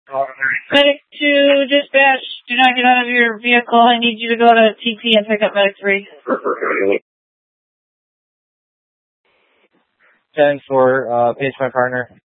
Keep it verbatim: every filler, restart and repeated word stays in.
Medic two, dispatch, do not get out of your vehicle. I need you to go to T P and pick up Medic three. ten for, uh, page my partner.